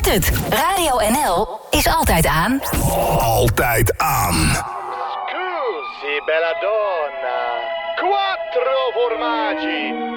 het. Radio NL is altijd aan. Altijd aan. Scusi, bella donna. 4 formaggi.